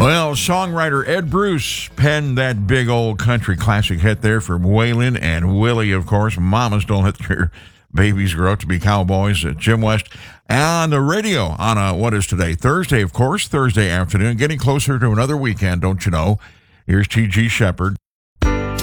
Well, songwriter Ed Bruce penned that big old country classic hit there for Waylon and Willie, of course. Mamas don't let your babies grow up to be cowboys. Jim West on the radio on what is today? Thursday, of course, Thursday afternoon. Getting closer to another weekend, don't you know? Here's T.G. Shepherd.